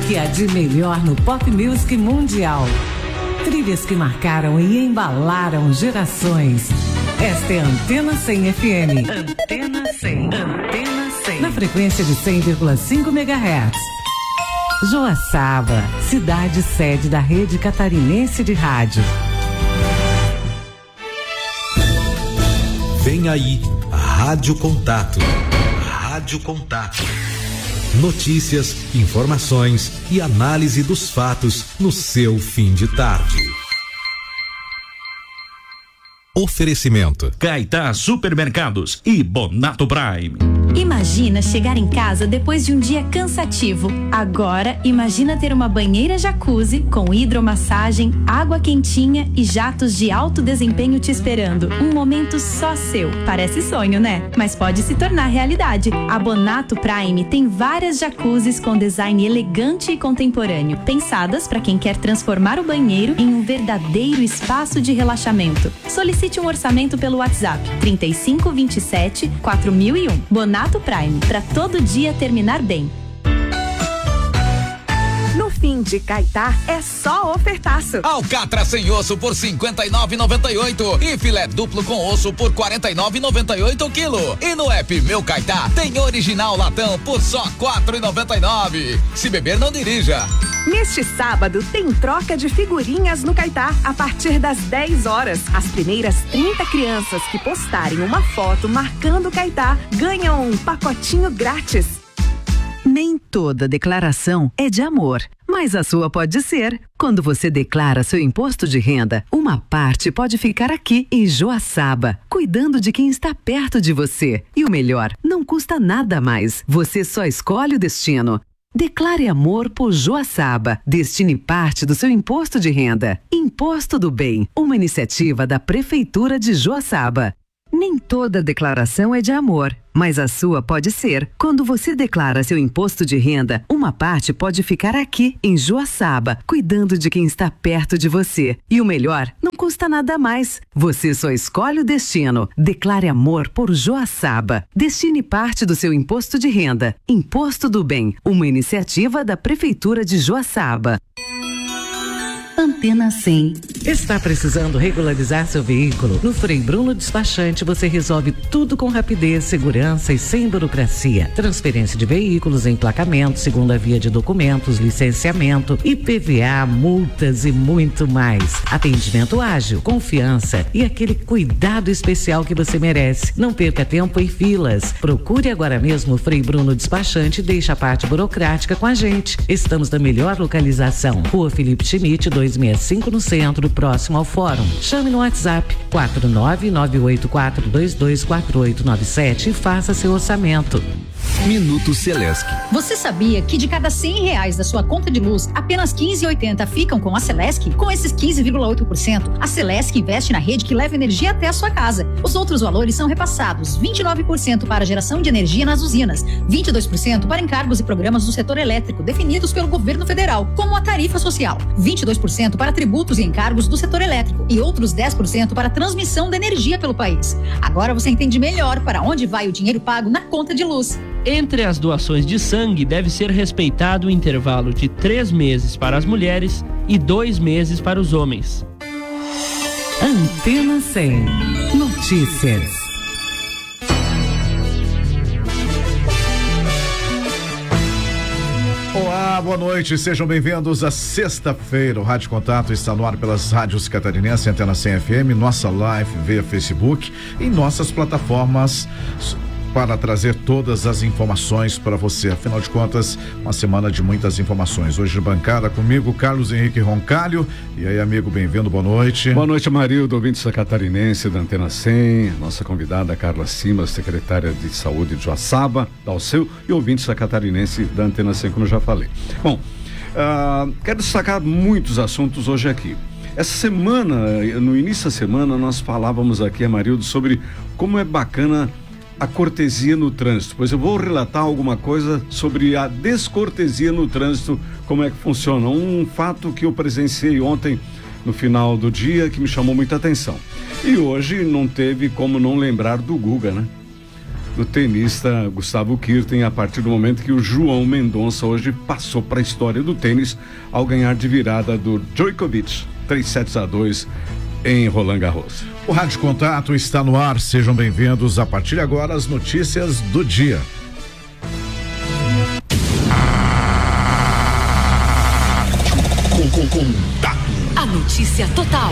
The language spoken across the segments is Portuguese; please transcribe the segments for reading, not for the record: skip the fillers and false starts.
que há de melhor no pop music mundial. Trilhas que marcaram e embalaram gerações. Esta é a Antena 100 FM. Antena 100. Antena 100. Na frequência de 100,5 MHz. Joaçaba, cidade sede da Rede Catarinense de Rádio. Vem aí, Rádio Contato. Rádio Contato. Notícias, informações e análise dos fatos no seu fim de tarde. Oferecimento: Caetá Supermercados e Bonato Prime. Imagina chegar em casa depois de um dia cansativo. Agora, imagina ter uma banheira jacuzzi com hidromassagem, água quentinha e jatos de alto desempenho te esperando. Um momento só seu. Parece sonho, né? Mas pode se tornar realidade. A Bonato Prime tem várias jacuzzis com design elegante e contemporâneo, pensadas para quem quer transformar o banheiro em um verdadeiro espaço de relaxamento. Solicite um orçamento pelo WhatsApp 3527 4001. Bonato Prime, para todo dia terminar bem. No fim de Caetá é só ofertaço. Alcatra sem osso por 59,98 e filé duplo com osso por 49,98 quilo. E no app Meu Caetá tem original latão por só 4,99. Se beber, não dirija. Neste sábado tem troca de figurinhas no Caetá a partir das 10 horas. As primeiras 30 crianças que postarem uma foto marcando o Caetá ganham um pacotinho grátis. Nem toda declaração é de amor, mas a sua pode ser. Quando você declara seu imposto de renda, uma parte pode ficar aqui em Joaçaba, cuidando de quem está perto de você. E o melhor, não custa nada mais. Você só escolhe o destino. Declare amor por Joaçaba. Destine parte do seu imposto de renda. Imposto do Bem, uma iniciativa da Prefeitura de Joaçaba. Nem toda declaração é de amor, mas a sua pode ser. Quando você declara seu imposto de renda, uma parte pode ficar aqui em Joaçaba, cuidando de quem está perto de você. E o melhor, não custa nada mais. Você só escolhe o destino. Declare amor por Joaçaba. Destine parte do seu imposto de renda. Imposto do Bem, uma iniciativa da Prefeitura de Joaçaba. Antena 100. Está precisando regularizar seu veículo? No Frei Bruno Despachante você resolve tudo com rapidez, segurança e sem burocracia. Transferência de veículos, emplacamento, segunda via de documentos, licenciamento, IPVA, multas e muito mais. Atendimento ágil, confiança e aquele cuidado especial que você merece. Não perca tempo em filas. Procure agora mesmo o Frei Bruno Despachante e deixe a parte burocrática com a gente. Estamos na melhor localização. Rua Felipe Schmidt, 265 no centro, próximo ao fórum. Chame no WhatsApp 49984224897 e faça seu orçamento. Minuto Celesc. Você sabia que de cada R$100 da sua conta de luz, apenas 15,80 ficam com a Celesc? Com esses 15,8%, a Celesc investe na rede que leva energia até a sua casa. Os outros valores são repassados: 29% para geração de energia nas usinas, 22% para encargos e programas do setor elétrico definidos pelo governo federal, como a tarifa social, 22% para tributos e encargos do setor elétrico e outros 10% para transmissão da energia pelo país. Agora você entende melhor para onde vai o dinheiro pago na conta de luz. Entre as doações de sangue deve ser respeitado o intervalo de 3 meses para as mulheres e 2 meses para os homens. Antena 100. Notícias. Olá, boa noite, sejam bem-vindos à sexta-feira. O Rádio Contato está no ar pelas rádios catarinenses, Antena 100 FM, nossa live via Facebook e nossas plataformas para trazer todas as informações para você. Afinal de contas, uma semana de muitas informações. Hoje, bancada comigo, Carlos Henrique Roncalho. E aí, amigo, bem-vindo, boa noite. Boa noite, Amarildo, ouvinte catarinense da Antena 100, nossa convidada Carla Simas, secretária de Saúde de Joaçaba, da Alceu, e ouvinte catarinense da Antena 100, como eu já falei. Bom, quero destacar muitos assuntos hoje aqui. Essa semana, no início da semana, nós falávamos aqui, Amarildo, sobre como é bacana a cortesia no trânsito, pois eu vou relatar alguma coisa sobre a descortesia no trânsito, como é que funciona. Um fato que eu presenciei ontem no final do dia que me chamou muita atenção. E hoje não teve como não lembrar do Guga, né? do tenista Gustavo Kirten, a partir do momento que o João Mendonça hoje passou para a história do tênis ao ganhar de virada do Djokovic 3-2 em Roland Garros. O Rádio Contato está no ar, sejam bem-vindos. A partir de agora, as notícias do dia. A notícia total.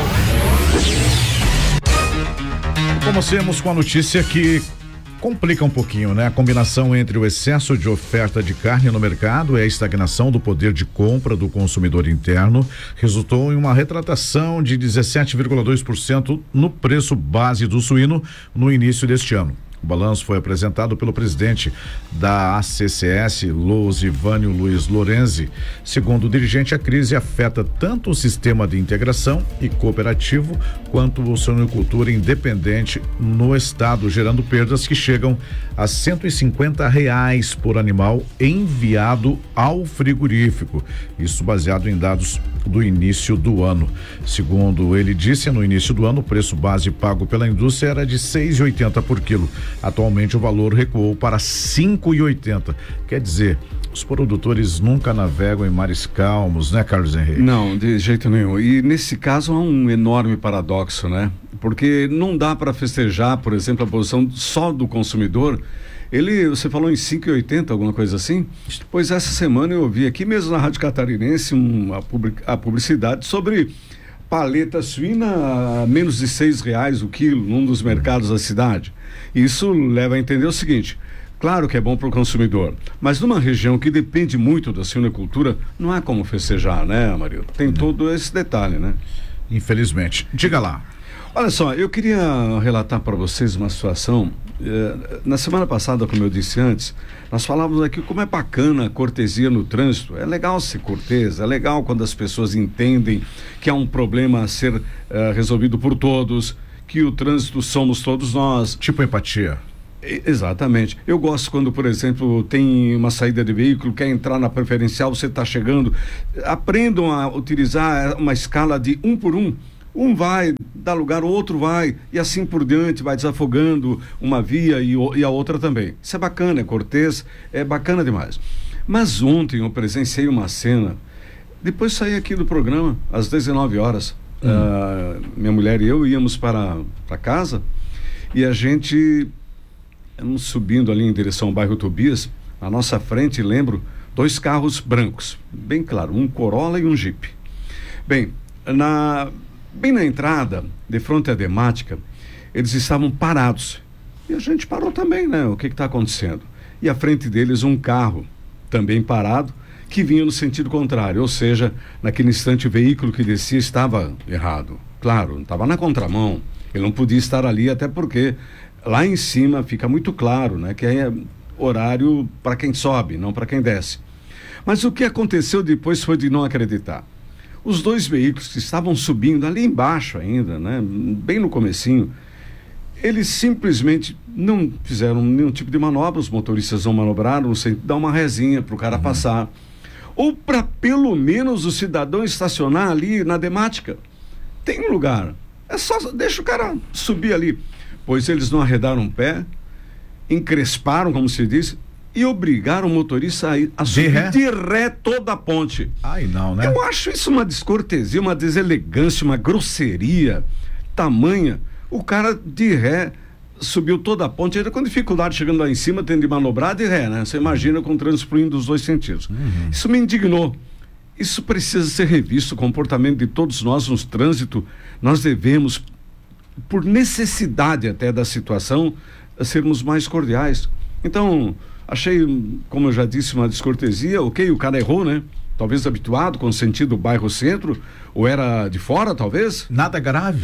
Comecemos com a notícia que complica um pouquinho, né? A combinação entre o excesso de oferta de carne no mercado e a estagnação do poder de compra do consumidor interno resultou em uma retratação de 17,2% no preço base do suíno no início deste ano. O balanço foi apresentado pelo presidente da ACCS, Losivânio Luiz Lorenzi. Segundo o dirigente, a crise afeta tanto o sistema de integração e cooperativo quanto a suinocultura independente no estado, gerando perdas que chegam a R$150 por animal enviado ao frigorífico. Isso baseado em dados do início do ano. Segundo ele disse, no início do ano, o preço base pago pela indústria era de R$6,80 por quilo. Atualmente o valor recuou para R$5,80. Quer dizer, os produtores nunca navegam em mares calmos, né, Carlos Henrique? Não, de jeito nenhum. E nesse caso há um enorme paradoxo, né? Porque não dá para festejar, por exemplo, a posição só do consumidor. Você falou em 5,80, alguma coisa assim? Pois essa semana eu ouvi aqui mesmo na Rádio Catarinense a publicidade sobre paleta suína a menos de R$6 o quilo num dos mercados da cidade. Isso leva a entender o seguinte: claro que é bom para o consumidor, mas numa região que depende muito da suinocultura, não há como festejar, né, Mario? Tem todo esse detalhe, né? Infelizmente. Diga lá. Olha só, eu queria relatar para vocês uma situação. Na semana passada, como eu disse antes, nós falávamos aqui como é bacana a cortesia no trânsito. É legal ser cortês, é legal quando as pessoas entendem que há um problema a ser resolvido por todos, que o trânsito somos todos nós. Tipo empatia. Exatamente. Eu gosto quando, por exemplo, tem uma saída de veículo, quer entrar na preferencial, você está chegando. Aprendam a utilizar uma escala de 1 por 1. Um vai, dá lugar, o outro vai, e assim por diante, vai desafogando uma via e a outra também. Isso é bacana, é cortês, é bacana demais. Mas ontem eu presenciei uma cena, depois saí aqui do programa, às 19 horas, minha mulher e eu íamos para casa, e a gente, subindo ali em direção ao bairro Tobias, à nossa frente, lembro, 2 carros brancos, bem claro, um Corolla e um Jeep. Bem na entrada, de frente à Demática, eles estavam parados. E a gente parou também, né? O que está acontecendo? E à frente deles um carro, também parado, que vinha no sentido contrário. Ou seja, naquele instante o veículo que descia estava errado. Claro, estava na contramão. Ele não podia estar ali, até porque lá em cima fica muito claro, né? Que é horário para quem sobe, não para quem desce. Mas o que aconteceu depois foi de não acreditar. Os 2 veículos que estavam subindo ali embaixo ainda, né, bem no comecinho, eles simplesmente não fizeram nenhum tipo de manobra, os motoristas não manobraram, sem dar uma rezinha para o cara passar, ou para pelo menos o cidadão estacionar ali na Demática. Tem um lugar, é só deixa o cara subir ali. Pois eles não arredaram o pé, encresparam, como se diz, e obrigaram o motorista a subir de ré toda a ponte. Ai, não, né? Eu acho isso uma descortesia, uma deselegância, uma grosseria tamanha. O cara de ré subiu toda a ponte, ainda com dificuldade chegando lá em cima, tendo de manobrar de ré, né? Você imagina com o trânsito fluindo dos 2 sentidos. Isso me indignou. Isso precisa ser revisto, o comportamento de todos nós no trânsito. Nós devemos, por necessidade até da situação, sermos mais cordiais. Então, achei, como eu já disse, uma descortesia. Ok, o cara errou, né? Talvez habituado com o sentido bairro-centro, ou era de fora, talvez. Nada grave.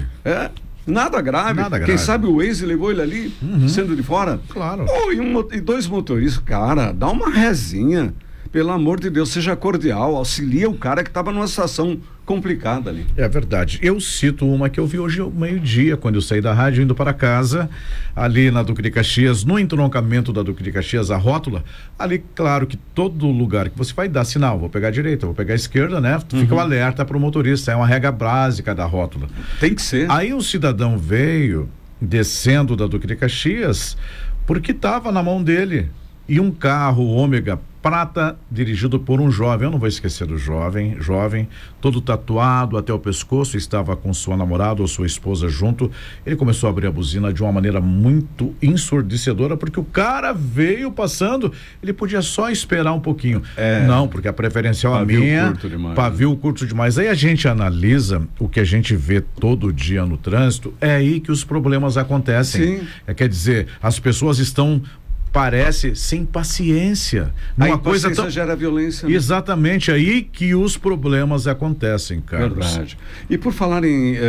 Nada grave. Quem sabe o Waze levou ele ali, sendo de fora. Claro. E 2 motoristas. Cara, dá uma rezinha. Pelo amor de Deus, seja cordial, auxilia o cara que estava numa situação complicada ali. É verdade. Eu cito uma que eu vi hoje ao meio-dia, quando eu saí da rádio indo para casa, ali na Duque de Caxias, no entroncamento da Duque de Caxias, a rótula, ali, claro que todo lugar que você vai dar sinal, vou pegar a direita, vou pegar a esquerda, né? Fica o alerta para o motorista, é uma regra básica da rótula. Tem que ser. Aí o cidadão veio, descendo da Duque de Caxias, porque estava na mão dele. E um carro Ômega prata, dirigido por um jovem, eu não vou esquecer do jovem, todo tatuado até o pescoço, estava com sua namorada ou sua esposa junto. Ele começou a abrir a buzina de uma maneira muito ensurdecedora, porque o cara veio passando, ele podia só esperar um pouquinho. Não, porque a preferencial a minha, pavio curto demais. Aí a gente analisa o que a gente vê todo dia no trânsito, é aí que os problemas acontecem. Sim. Quer dizer, as pessoas estão, parece, sem paciência. A coisa gera violência. Né? Exatamente, aí que os problemas acontecem, Carlos. Verdade. E por falar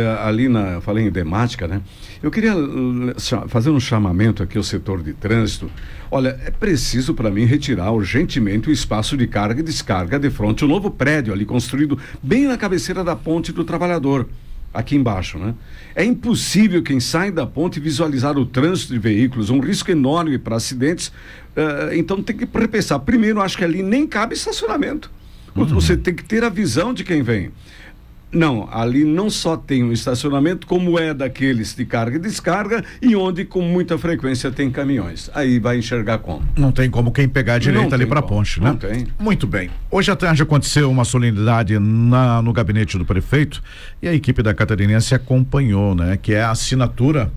falei em temática, né? Eu queria fazer um chamamento aqui ao setor de trânsito. Olha, é preciso para mim retirar urgentemente o espaço de carga e descarga de frente ao novo prédio ali construído bem na cabeceira da Ponte do Trabalhador. Aqui embaixo, né? É impossível quem sai da ponte visualizar o trânsito de veículos, um risco enorme para acidentes. Então tem que repensar. Primeiro, acho que ali nem cabe estacionamento. Você tem que ter a visão de quem vem. Não, ali não só tem um estacionamento, como é daqueles de carga e descarga, e onde com muita frequência tem caminhões. Aí vai enxergar como? Não tem como quem pegar a direita ali para a ponte, né? Não tem. Muito bem. Hoje à tarde aconteceu uma solenidade no gabinete do prefeito, e a equipe da Catarinense acompanhou, né? Que é a assinatura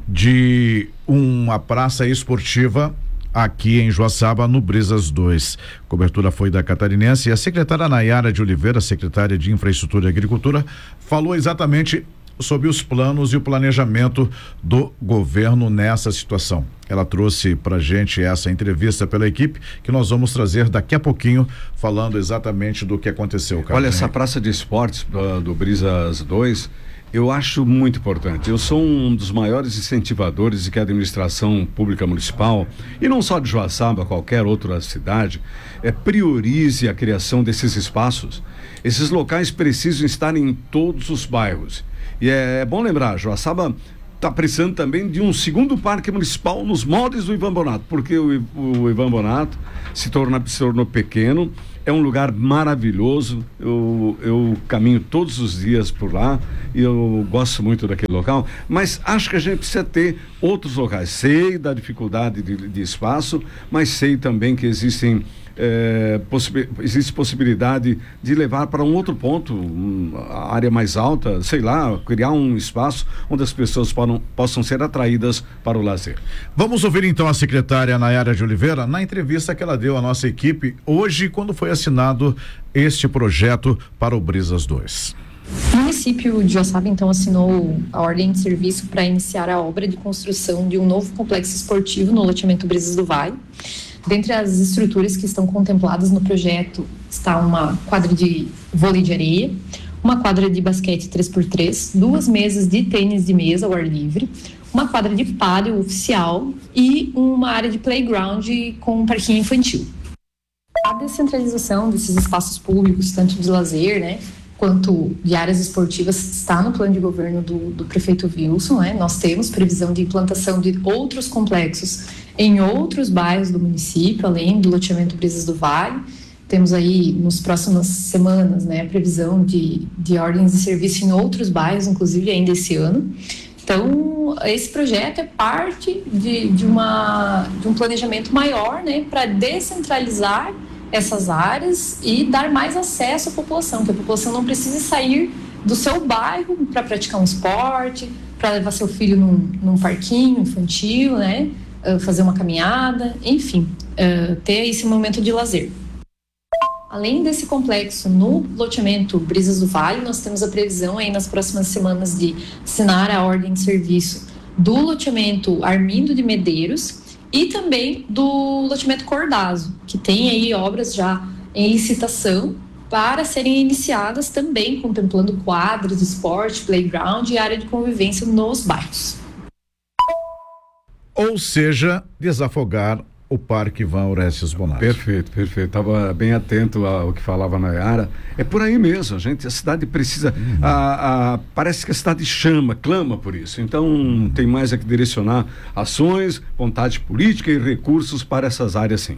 de uma praça esportiva aqui em Joaçaba, no Brisas 2. Cobertura foi da Catarinense, e a secretária Nayara de Oliveira, secretária de Infraestrutura e Agricultura, falou exatamente sobre os planos e o planejamento do governo nessa situação. Ela trouxe pra gente essa entrevista pela equipe, que nós vamos trazer daqui a pouquinho, falando exatamente do que aconteceu, Carlos. Olha, essa praça de esportes do Brisas 2, eu acho muito importante. Eu sou um dos maiores incentivadores de que a administração pública municipal, e não só de Joaçaba, qualquer outra cidade, priorize a criação desses espaços. Esses locais precisam estar em todos os bairros. E é bom lembrar, Joaçaba está precisando também de um segundo parque municipal nos moldes do Ivan Bonato, porque o Ivan Bonato se tornou pequeno. É um lugar maravilhoso, eu caminho todos os dias por lá e eu gosto muito daquele local, mas acho que a gente precisa ter outros locais. Sei da dificuldade de espaço, mas sei também que existe possibilidade de levar para um outro ponto, a área mais alta, sei lá, criar um espaço onde as pessoas possam ser atraídas para o lazer. Vamos ouvir então a secretária Nayara de Oliveira na entrevista que ela deu à nossa equipe hoje, quando foi assinado este projeto para o Brisas 2. O município de Joaçaba, então, assinou a ordem de serviço para iniciar a obra de construção de um novo complexo esportivo no loteamento Brisas do Vale. Dentre as estruturas que estão contempladas no projeto está uma quadra de vôlei de areia, uma quadra de basquete 3x3, 2 mesas de tênis de mesa ao ar livre, uma quadra de pádel oficial e uma área de playground com um parquinho infantil. A descentralização desses espaços públicos, tanto de lazer, né, quanto de áreas esportivas, está no plano de governo do prefeito Wilson, né? Nós temos previsão de implantação de outros complexos em outros bairros do município, além do loteamento Brisas do Vale. Temos aí, nas próximas semanas, né, a previsão de ordens de serviço em outros bairros, inclusive ainda esse ano. Então, esse projeto é parte de um planejamento maior, né, para descentralizar essas áreas e dar mais acesso à população, que a população não precise sair do seu bairro para praticar um esporte, para levar seu filho num parquinho infantil, né, fazer uma caminhada, enfim, ter esse momento de lazer. Além desse complexo, no loteamento Brisas do Vale, nós temos a previsão aí nas próximas semanas de assinar a ordem de serviço do loteamento Armindo de Medeiros e também do loteamento Cordazo, que tem aí obras já em licitação para serem iniciadas também, contemplando quadras de esporte, playground e área de convivência nos bairros. Ou seja, desafogar o Parque Ivan Orestes Bonato. Perfeito. Estava bem atento ao que falava a Nayara. É por aí mesmo, a cidade precisa. Parece que a cidade clama por isso. Então, tem mais a que direcionar ações, vontade política e recursos para essas áreas, sim.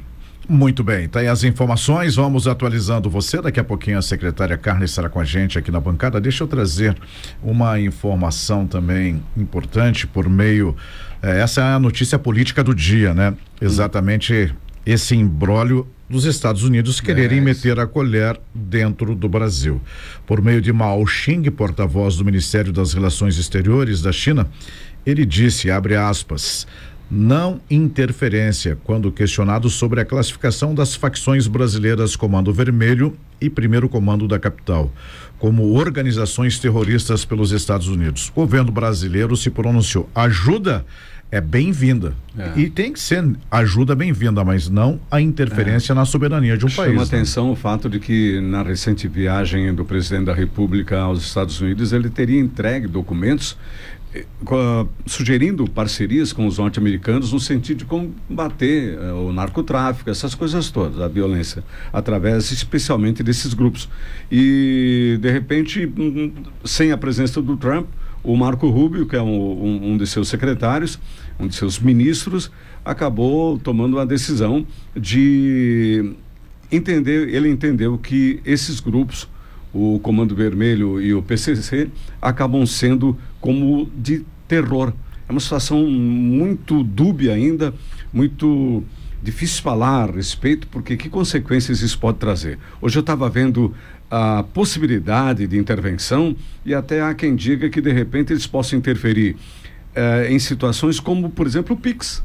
Muito bem, tá aí as informações, vamos atualizando você, daqui a pouquinho a secretária Carla estará com a gente aqui na bancada. Deixa eu trazer uma informação também importante por meio, essa é a notícia política do dia, né? Exatamente esse imbróglio dos Estados Unidos quererem meter a colher dentro do Brasil. Por meio de Mao Xing, porta-voz do Ministério das Relações Exteriores da China, ele disse, abre aspas, não interferência, quando questionado sobre a classificação das facções brasileiras Comando Vermelho e Primeiro Comando da Capital como organizações terroristas pelos Estados Unidos. O governo brasileiro se pronunciou. Ajuda é bem-vinda. E tem que ser ajuda bem-vinda, mas não a interferência na soberania de um país. Chama atenção o fato de que na recente viagem do presidente da República aos Estados Unidos, ele teria entregue documentos sugerindo parcerias com os norte-americanos no sentido de combater o narcotráfico, essas coisas todas, a violência, através especialmente desses grupos. E de repente, sem a presença do Trump, o Marco Rubio, que é um de seus secretários, um de seus ministros, acabou tomando a decisão de ele entendeu que esses grupos, o Comando Vermelho e o PCC, acabam sendo como de terror. É uma situação muito dúbia ainda, muito difícil falar a respeito, porque que consequências isso pode trazer. Hoje eu estava vendo a possibilidade de intervenção e até há quem diga que de repente eles possam interferir em situações como, por exemplo, o PIX.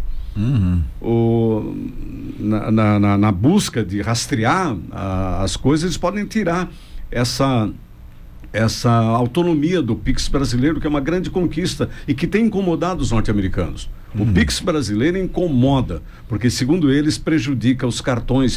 Na busca de rastrear as coisas, eles podem tirar essa autonomia do PIX brasileiro, que é uma grande conquista e que tem incomodado os norte-americanos. O PIX brasileiro incomoda, porque, segundo eles, prejudica os cartões,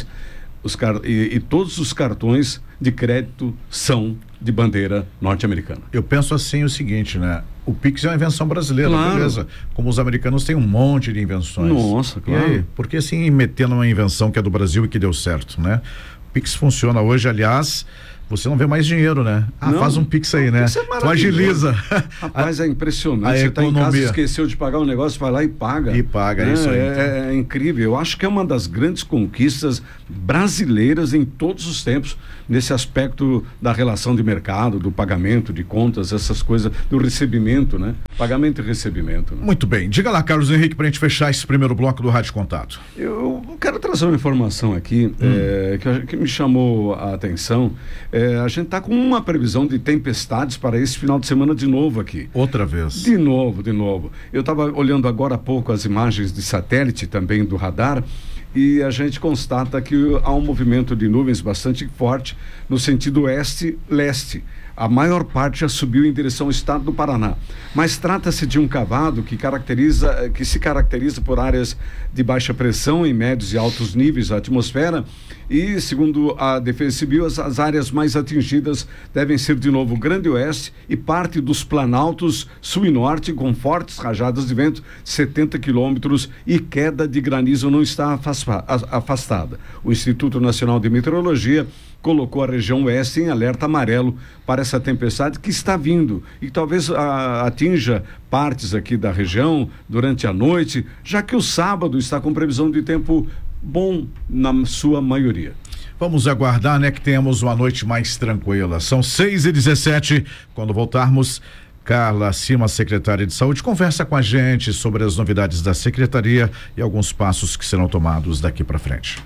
e todos os cartões de crédito são de bandeira norte-americana. Eu penso assim o seguinte, né? O Pix é uma invenção brasileira, beleza. Como os americanos têm um monte de invenções. Nossa, claro. E aí, por que assim meter numa invenção que é do Brasil e que deu certo, né? O Pix funciona hoje, aliás, você não vê mais dinheiro, né? Faz um Pix aí, né? Tu agiliza. Rapaz, é impressionante. Você tá em casa, esqueceu de pagar um negócio, vai lá e paga. É isso aí. É incrível. Eu acho que é uma das grandes conquistas brasileiras em todos os tempos, nesse aspecto da relação de mercado, do pagamento de contas, essas coisas, do recebimento, né? Pagamento e recebimento. Né? Muito bem. Diga lá, Carlos Henrique, pra gente fechar esse primeiro bloco do Rádio Contato. Eu quero trazer uma informação aqui que me chamou a atenção. A gente está com uma previsão de tempestades para esse final de semana de novo aqui. Outra vez. De novo. Eu estava olhando agora há pouco as imagens de satélite também do radar e a gente constata que há um movimento de nuvens bastante forte no sentido oeste-leste. A maior parte já subiu em direção ao estado do Paraná. Mas trata-se de um cavado que se caracteriza por áreas de baixa pressão em médios e altos níveis da atmosfera e, segundo a Defesa Civil, as áreas mais atingidas devem ser de novo o Grande Oeste e parte dos Planaltos Sul e Norte, com fortes rajadas de vento, 70 quilômetros, e queda de granizo não está afastada. O Instituto Nacional de Meteorologia colocou a região oeste em alerta amarelo para essa tempestade que está vindo e talvez atinja partes aqui da região durante a noite, já que o sábado está com previsão de tempo bom na sua maioria. Vamos aguardar, né, que tenhamos uma noite mais tranquila. São 6h17, quando voltarmos, Carla Cima, secretária de Saúde, conversa com a gente sobre as novidades da secretaria e alguns passos que serão tomados daqui para frente.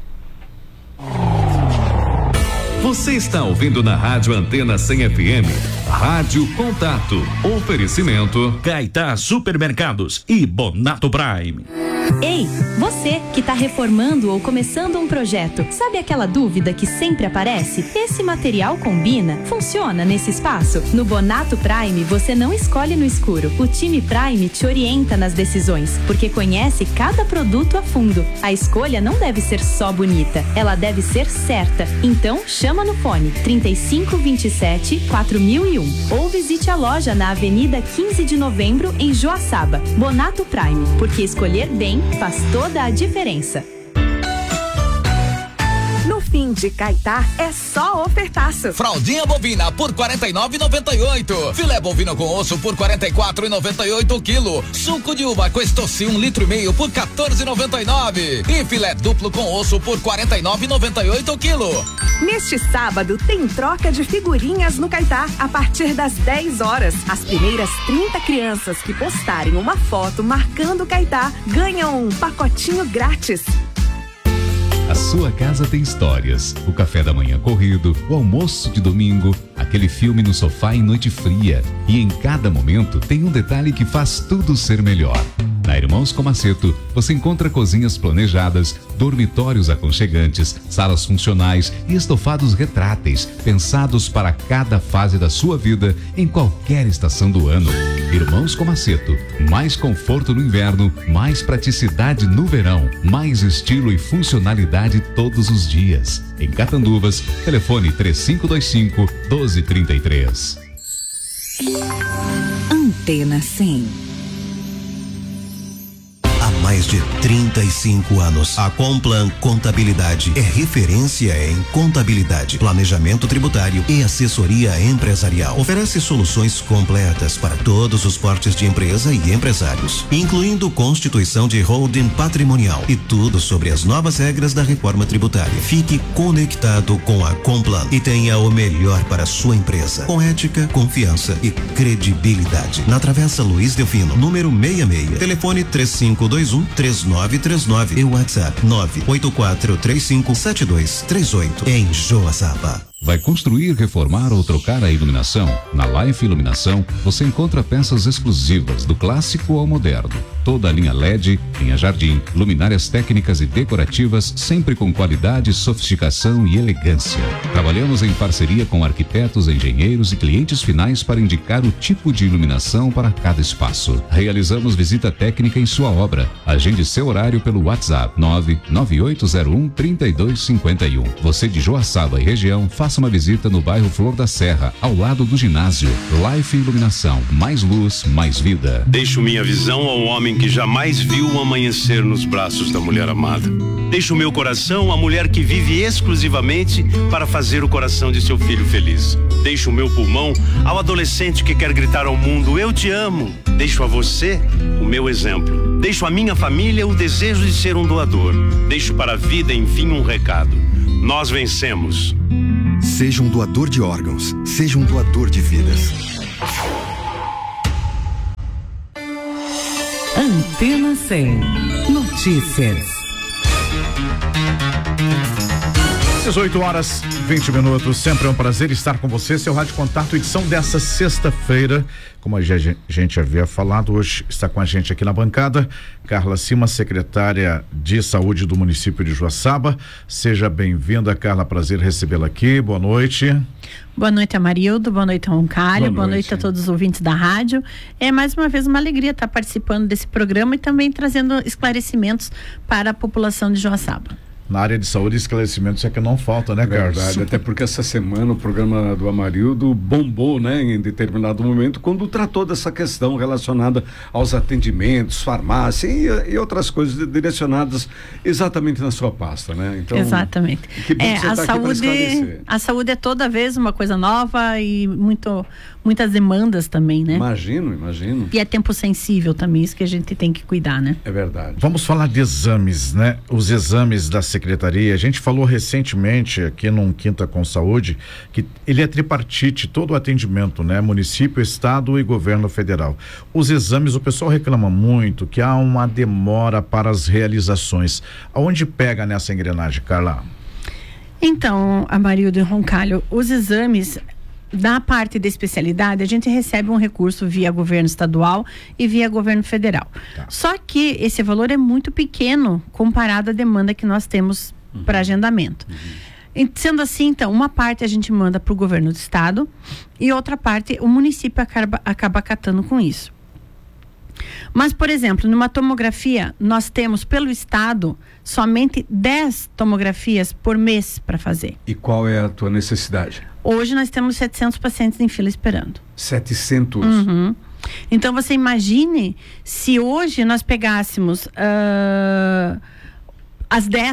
Você está ouvindo na Rádio Antena 100 FM, Rádio Contato. Oferecimento Caetá Supermercados e Bonato Prime. Ei, você que está reformando ou começando um projeto, sabe aquela dúvida que sempre aparece? Esse material combina? Funciona nesse espaço? No Bonato Prime, você não escolhe no escuro. O time Prime te orienta nas decisões, porque conhece cada produto a fundo. A escolha não deve ser só bonita, ela deve ser certa. Então, chama no fone 3527-4001 ou visite a loja na Avenida 15 de Novembro, em Joaçaba. Bonato Prime, porque escolher bem faz toda a diferença. No fim fim de Caetá é só ofertaço. Fraldinha bovina por 49,98. Filé bovino com osso por 44,98 o quilo. Suco de uva Questoci 1,5 litro por 14,99. E filé duplo com osso por 49,98 o quilo. Neste sábado tem troca de figurinhas no Caetá a partir das 10 horas. As primeiras 30 crianças que postarem uma foto marcando o Caetá ganham um pacotinho grátis. A sua casa tem histórias. O café da manhã corrido, o almoço de domingo, aquele filme no sofá em noite fria. E em cada momento tem um detalhe que faz tudo ser melhor. Na Irmãos Comaceto, você encontra cozinhas planejadas, dormitórios aconchegantes, salas funcionais e estofados retráteis, pensados para cada fase da sua vida, em qualquer estação do ano. Irmãos Comaceto, mais conforto no inverno, mais praticidade no verão, mais estilo e funcionalidade todos os dias. Em Catanduvas, telefone 3525-1233. Antena 100. Há mais de 35 anos, a Complan Contabilidade é referência em contabilidade, planejamento tributário e assessoria empresarial. Oferece soluções completas para todos os portes de empresa e empresários, incluindo constituição de holding patrimonial e tudo sobre as novas regras da reforma tributária. Fique conectado com a Complan e tenha o melhor para a sua empresa, com ética, confiança e credibilidade. Na Travessa Luiz Delfino, número 66, telefone 3521-3939 e WhatsApp 984357238 em Joaçaba. Vai construir, reformar ou trocar a iluminação? Na Life Iluminação, você encontra peças exclusivas do clássico ao moderno. Toda a linha LED, linha jardim, luminárias técnicas e decorativas, sempre com qualidade, sofisticação e elegância. Trabalhamos em parceria com arquitetos, engenheiros e clientes finais para indicar o tipo de iluminação para cada espaço. Realizamos visita técnica em sua obra. Agende seu horário pelo WhatsApp 99801-3251. Você de Joaçaba e região, faça uma visita no bairro Flor da Serra, ao lado do ginásio. Life Iluminação, mais luz, mais vida. Deixo minha visão ao homem que jamais viu o amanhecer nos braços da mulher amada. Deixo meu coração à mulher que vive exclusivamente para fazer o coração de seu filho feliz. Deixo o meu pulmão ao adolescente que quer gritar ao mundo: eu te amo. Deixo a você o meu exemplo. Deixo à minha família o desejo de ser um doador. Deixo para a vida, enfim, um recado: nós vencemos. Seja um doador de órgãos, seja um doador de vidas. Antena 100. Notícias. 18 horas 20 minutos, sempre é um prazer estar com você, seu Rádio Contato, edição dessa sexta-feira. Como a gente havia falado, hoje está com a gente aqui na bancada Carla Simas, secretária de Saúde do município de Joaçaba. Seja bem-vinda, Carla, prazer recebê-la aqui, boa noite. Boa noite, Amarildo, boa noite, Roncalho, boa noite a todos os ouvintes da rádio. É mais uma vez uma alegria estar participando desse programa e também trazendo esclarecimentos para a população de Joaçaba. Na área de saúde, esclarecimentos é que não falta, né, Carlos? Verdade, até porque essa semana o programa do Amarildo bombou, né, em determinado momento, quando tratou dessa questão relacionada aos atendimentos, farmácia e outras coisas direcionadas exatamente na sua pasta, né? Então, exatamente. Que bom que você a saúde é toda vez uma coisa nova e muitas demandas também, né? Imagino. E é tempo sensível também, isso que a gente tem que cuidar, né? É verdade. Vamos falar de exames, né? Os exames da secretaria, a gente falou recentemente aqui num Quinta com Saúde que ele é tripartite, todo o atendimento, né? Município, estado e governo federal. Os exames, o pessoal reclama muito que há uma demora para as realizações. Aonde pega nessa engrenagem, Carla? Então, Amarildo e Roncalho, os exames da parte da especialidade, a gente recebe um recurso via governo estadual e via governo federal. Tá. Só que esse valor é muito pequeno comparado à demanda que nós temos para agendamento. Sendo assim, então, uma parte a gente manda para o governo do estado e outra parte o município acaba catando com isso. Mas, por exemplo, numa tomografia, nós temos pelo estado somente 10 tomografias por mês para fazer. E qual é a tua necessidade? Hoje nós temos 700 pacientes em fila esperando. 700? Uhum. Então você imagine se hoje nós pegássemos as 10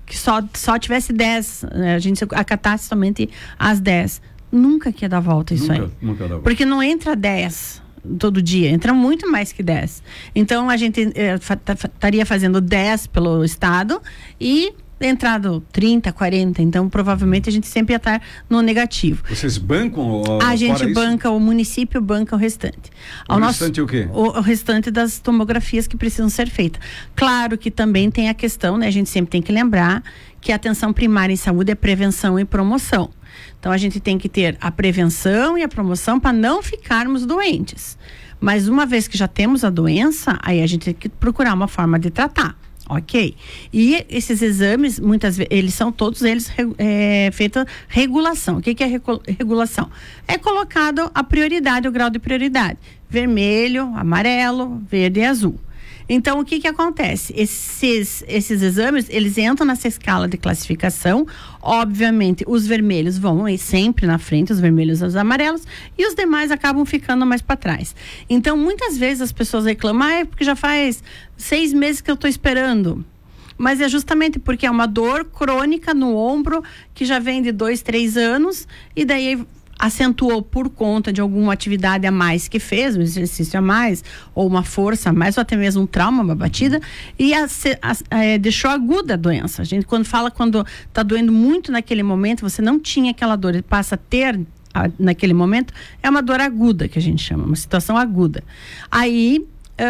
que só tivesse 10, a gente acatasse somente as 10. Nunca que ia dar volta isso aí. Nunca dá volta. Porque não entra 10 todo dia, entra muito mais que 10. Então a gente estaria fazendo 10 pelo estado e entrado 30, 40, então provavelmente a gente sempre ia estar no negativo. Vocês bancam? A gente banca, o município banca o restante. O restante o quê? O restante das tomografias que precisam ser feitas. Claro que também tem a questão, né? A gente sempre tem que lembrar que a atenção primária em saúde é prevenção e promoção. Então a gente tem que ter a prevenção e a promoção para não ficarmos doentes. Mas uma vez que já temos a doença, aí a gente tem que procurar uma forma de tratar. Ok. E esses exames, muitas vezes, eles são todos eles feita regulação. O que é regulação? É colocado a prioridade, o grau de prioridade. Vermelho, amarelo, verde e azul. Então, o que acontece? Esses exames, eles entram nessa escala de classificação. Obviamente, os vermelhos vão sempre na frente, os vermelhos e os amarelos, e os demais acabam ficando mais para trás. Então, muitas vezes as pessoas reclamam, porque já faz 6 meses que eu estou esperando. Mas é justamente porque é uma dor crônica no ombro, que já vem de 2, 3 anos, e daí acentuou por conta de alguma atividade a mais que fez, um exercício a mais, ou uma força a mais, ou até mesmo um trauma, uma batida, e deixou aguda a doença. A gente, quando está doendo muito naquele momento, você não tinha aquela dor, ele passa a ter naquele momento, é uma dor aguda, que a gente chama, uma situação aguda. Aí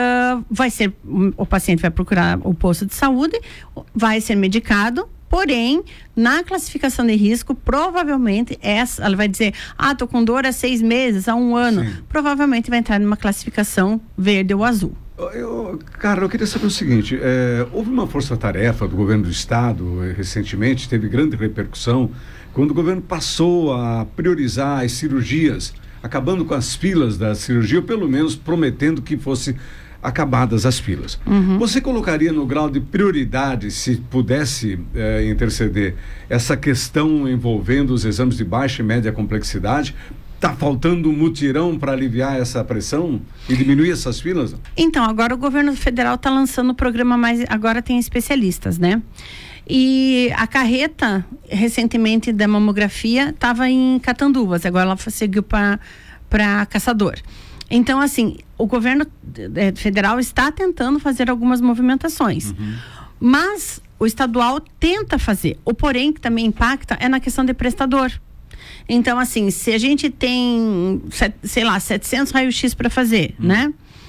o paciente vai procurar o posto de saúde, vai ser medicado. Porém, na classificação de risco, provavelmente ela vai dizer, tô com dor há 6 meses, há 1 ano. Sim. Provavelmente vai entrar numa classificação verde ou azul. Cara, eu queria saber o seguinte, houve uma força-tarefa do governo do estado, recentemente, teve grande repercussão, quando o governo passou a priorizar as cirurgias, acabando com as filas da cirurgia, ou pelo menos prometendo que fosse acabadas as filas. Uhum. Você colocaria no grau de prioridade, se pudesse interceder, essa questão envolvendo os exames de baixa e média complexidade? Está faltando um mutirão para aliviar essa pressão e diminuir essas filas? Então, agora o governo federal está lançando o programa agora tem especialistas, né? E a carreta, recentemente, da mamografia, estava em Catanduvas, agora ela seguiu para Caçador. Então, assim, o governo federal está tentando fazer algumas movimentações. Uhum. Mas o estadual tenta fazer. O porém que também impacta é na questão de prestador. Então, assim, se a gente tem, sei lá, 700 raio-x para fazer, né?